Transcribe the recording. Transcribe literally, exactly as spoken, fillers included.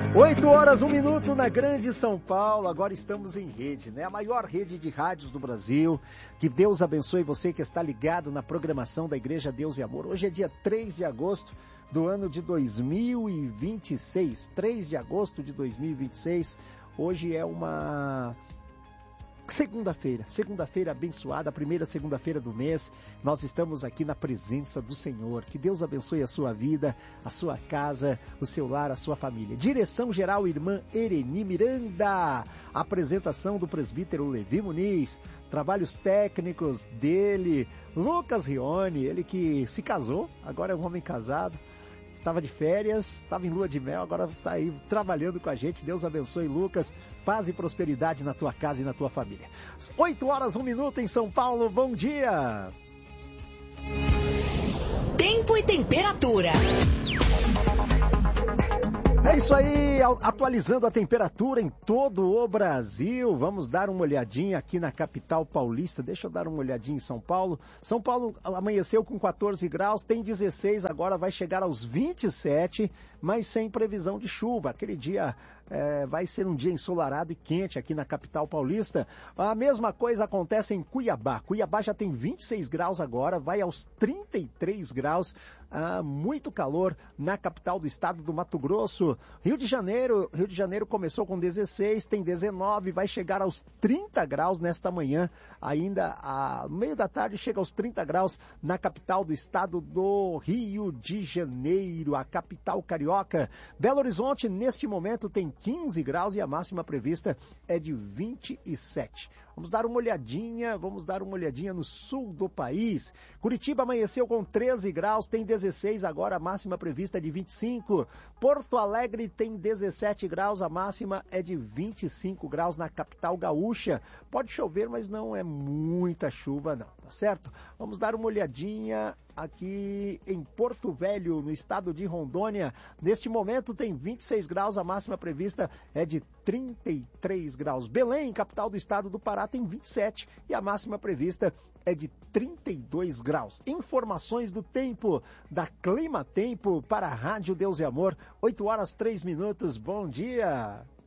oito horas, um minuto na Grande São Paulo. Agora estamos em rede, né? A maior rede de rádios do Brasil. Que Deus abençoe você que está ligado na programação da Igreja Deus e Amor. Hoje é dia três de agosto do ano de dois mil e vinte e seis. três de agosto de dois mil e vinte e seis. Hoje é uma segunda-feira, segunda-feira abençoada, a primeira segunda-feira do mês. Nós estamos aqui na presença do Senhor. Que Deus abençoe a sua vida, a sua casa, o seu lar, a sua família. Direção geral, irmã Ereni Miranda. Apresentação do presbítero Levi Muniz. Trabalhos técnicos dele, Lucas Rione, ele que se casou, agora é um homem casado. Estava de férias, estava em lua de mel, agora está aí trabalhando com a gente. Deus abençoe, Lucas. Paz e prosperidade na tua casa e na tua família. oito horas, um minuto em São Paulo. Bom dia! Tempo e temperatura. É isso aí, atualizando a temperatura em todo o Brasil. Vamos dar uma olhadinha aqui na capital paulista. Deixa eu dar uma olhadinha em São Paulo. São Paulo amanheceu com quatorze graus, tem dezesseis, agora vai chegar aos vinte e sete, mas sem previsão de chuva. Aquele dia é, vai ser um dia ensolarado e quente aqui na capital paulista. A mesma coisa acontece em Cuiabá. Cuiabá já tem vinte e seis graus agora, vai aos trinta e três graus. Ah, muito calor na capital do estado do Mato Grosso. Rio de Janeiro, Rio de Janeiro começou com dezesseis, tem dezenove, vai chegar aos trinta graus nesta manhã. Ainda a, no meio da tarde chega aos trinta graus na capital do estado do Rio de Janeiro, a capital carioca. Belo Horizonte neste momento tem quinze graus e a máxima prevista é de vinte e sete. Vamos dar uma olhadinha, vamos dar uma olhadinha no sul do país. Curitiba amanheceu com treze graus, tem dezesseis agora, a máxima prevista é de vinte e cinco. Porto Alegre tem dezessete graus, a máxima é de vinte e cinco graus na capital gaúcha. Pode chover, mas não é muita chuva não, tá certo? Vamos dar uma olhadinha aqui em Porto Velho, no estado de Rondônia. Neste momento tem vinte e seis graus, a máxima prevista é de trinta e três graus. Belém, capital do estado do Pará, tem vinte e sete e a máxima prevista é de trinta e dois graus. Informações do tempo da Clima Tempo para a Rádio Deus e Amor, oito horas, três minutos. Bom dia!